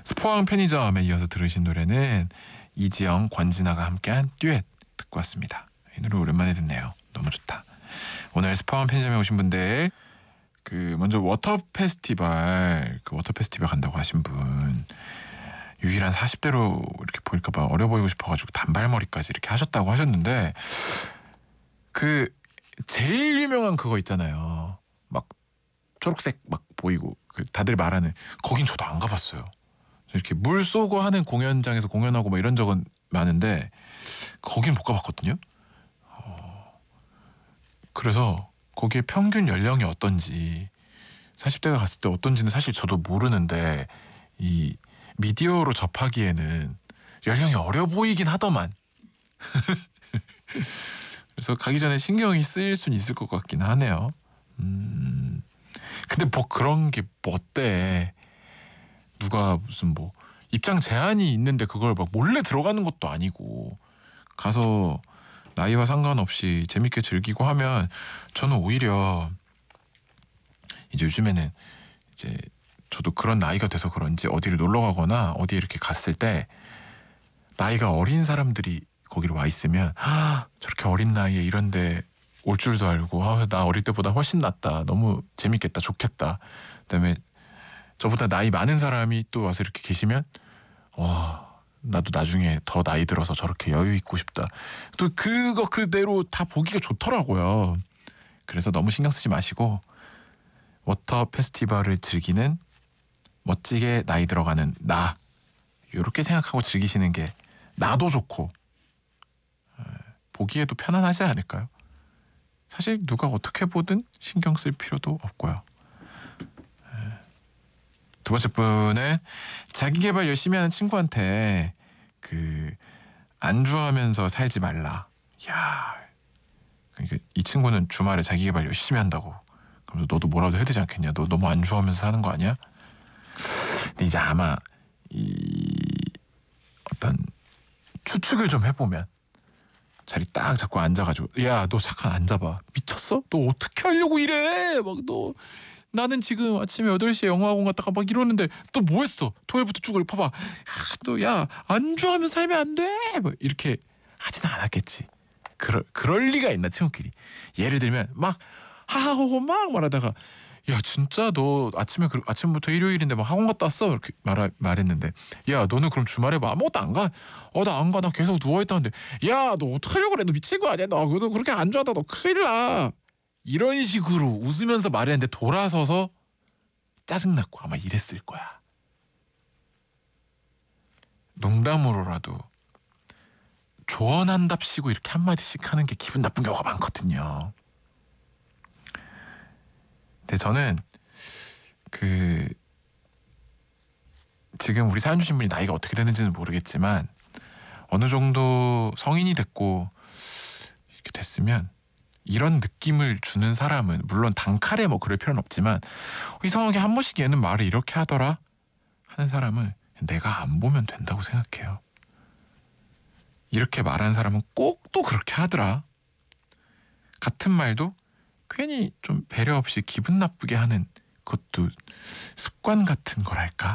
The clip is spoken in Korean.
스포왕 편의점에 이어서 들으신 노래는 이지영, 권진아가 함께한 듀엣 듣고 왔습니다. 이 노래 오랜만에 듣네요. 너무 좋다. 오늘 스포왕 편의점에 오신 분들 먼저 워터 페스티벌 간다고 하신 분 유일한 40대로 이렇게 보일까봐 어려 보이고 싶어가지고 단발머리까지 이렇게 하셨다고 하셨는데 제일 유명한 그거 있잖아요. 막 초록색 막 보이고 다들 말하는 거긴 저도 안 가봤어요. 이렇게 물 쏘고 하는 공연장에서 공연하고 뭐 이런 적은 많은데 거긴 못 가봤거든요. 그래서 거기에 평균 연령이 어떤지 40대가 갔을 때 어떤지는 사실 저도 모르는데 이 미디어로 접하기에는 연령이 어려 보이긴 하더만. 그래서 가기 전에 신경이 쓰일 수는 있을 것 같긴 하네요. 근데 뭐 그런 게 뭐 어때? 누가 무슨 뭐 입장 제한이 있는데 그걸 막 몰래 들어가는 것도 아니고 가서 나이와 상관없이 재밌게 즐기고 하면 저는 오히려 이제 요즘에는 이제 저도 그런 나이가 돼서 그런지 어디를 놀러 가거나 어디에 이렇게 갔을 때 나이가 어린 사람들이 거기로 와 있으면 저렇게 어린 나이에 이런데 올 줄도 알고 나 어릴 때보다 훨씬 낫다. 너무 재밌겠다. 좋겠다. 그다음에 저보다 나이 많은 사람이 또 와서 이렇게 계시면 나도 나중에 더 나이 들어서 저렇게 여유 있고 싶다. 또 그거 그대로 다 보기가 좋더라고요. 그래서 너무 신경 쓰지 마시고 워터 페스티벌을 즐기는 멋지게 나이 들어가는 나 이렇게 생각하고 즐기시는 게 나도 좋고 보기에도 편안하지 않을까요? 사실 누가 어떻게 보든 신경 쓸 필요도 없고요. 두 번째 분은 자기계발 열심히 하는 친구한테 안주하면서 살지 말라. 야, 그러니까 이 친구는 주말에 자기계발 열심히 한다고. 그래서 너도 뭐라도 해야 되지 않겠냐? 너 너무 안주하면서 사는 거 아니야? 근데 이제 아마 이 어떤 추측을 좀 해보면 자리 딱 잡고 앉아가지고 야, 너 잠깐 앉아봐. 미쳤어? 너 어떻게 하려고 이래? 나는 지금 아침에 8시에 영화학원 갔다가 막 이러는데 또 뭐 했어? 토요일부터 쭉 봐봐. 너 야, 안주하면 살면 안 돼. 이렇게 하지는 않았겠지. 그럴 리가 있나 친구끼리. 예를 들면 막 하하호호 막 말하다가 야, 진짜 너 아침부터 일요일인데 막 학원 갔다 왔어? 이렇게 말했는데 야, 너는 그럼 주말에 뭐 아무것도 안 가? 나 안 가. 나 계속 누워있다는데 야, 너 어떡하려고 그래? 너 미친 거 아니야? 너 그렇게 안주하다 너 큰일 나. 이런 식으로 웃으면서 말했는데 돌아서서 짜증났고 아마 이랬을 거야. 농담으로라도 조언한답시고 이렇게 한마디씩 하는 게 기분 나쁜 경우가 많거든요. 근데 저는 지금 우리 사연 주신 분이 나이가 어떻게 되는지는 모르겠지만 어느 정도 성인이 됐고 이렇게 됐으면 이런 느낌을 주는 사람은 물론 단칼에 뭐 그럴 필요는 없지만 이상하게 한 번씩 얘는 말을 이렇게 하더라 하는 사람은 내가 안 보면 된다고 생각해요. 이렇게 말하는 사람은 꼭 또 그렇게 하더라. 같은 말도 괜히 좀 배려 없이 기분 나쁘게 하는 것도 습관 같은 거랄까?